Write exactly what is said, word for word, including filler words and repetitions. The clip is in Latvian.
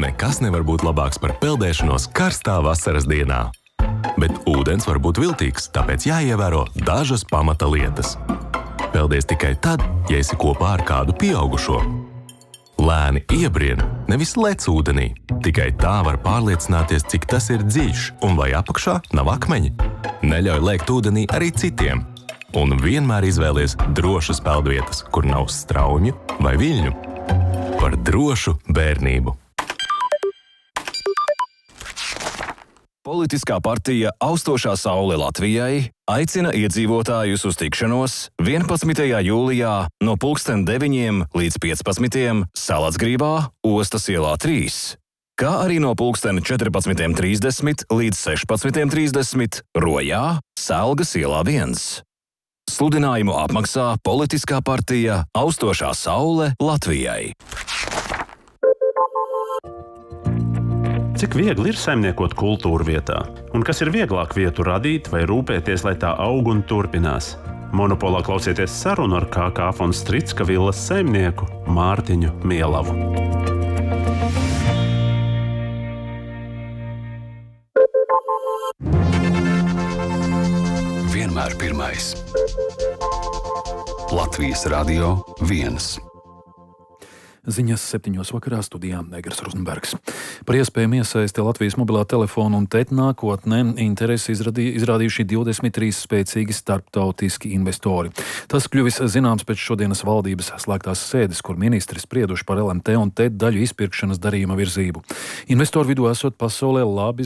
Nekas nevar būt labāks par peldēšanos karstā vasaras dienā. Bet ūdens var būt viltīgs, tāpēc jāievēro dažas pamata lietas. Peldies tikai tad, ja esi kopā ar kādu pieaugušo. Lēni iebrien, nevis lec ūdenī. Tikai tā var pārliecināties, cik tas ir dziļš un vai apakšā nav akmeņi. Neļauj lēkt ūdenī arī citiem. Un vienmēr izvēlies drošas peldvietas, kur nav straumju vai viļņu. Par drošu bērnību. Politiskā partija Austošā saule Latvijai aicina iedzīvotājus uz tikšanos vienpadsmitajā jūlijā no pulksten deviņiem līdz piecpadsmitiem Salacgrībā, Ostas ielā trīs, kā arī no pulksten četrpadsmitiem trīsdesmit līdz sešpadsmitiem trīsdesmit Rojā, Selgas ielā viens. Sludinājumu apmaksā Politiskā partija Austošā saule Latvijai. Cik viegli ir saimniekot kultūru vietā? Un kas ir vieglāk vietu radīt vai rūpēties, lai tā aug un turpinās? Monopolā klausieties sarunu ar K K von Stritska villas saimnieku Mārtiņu Mielavu. Vienmēr pirmais. Latvijas Radio viens. Ziņas septiņos vakarā studijā Negras Rozenbergs. Par iespējamu iesaisti Latvijas mobilā telefona un T E T nākotnē interesi izradī, izrādījuši divdesmit trīs spēcīgi starptautiski investori. Tas kļuvis zināms pēc šodienas valdības slēgtās sēdes, kur ministri sprieduši par L M T un T E T daļu izpirkšanas darījuma virzību. Investoru vidū esot pasaulē labi